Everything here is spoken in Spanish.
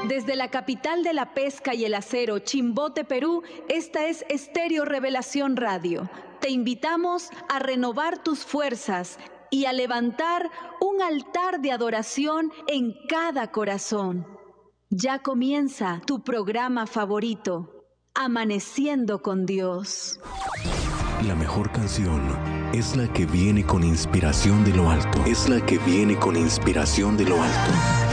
Desde la capital de la pesca y el acero, Chimbote, Perú, esta es Estéreo Revelación Radio. Te invitamos a renovar tus fuerzas y a levantar un altar de adoración en cada corazón. Ya comienza tu programa favorito, Amaneciendo con Dios. La mejor canción es la que viene con inspiración de lo alto. Es la que viene con inspiración de lo alto.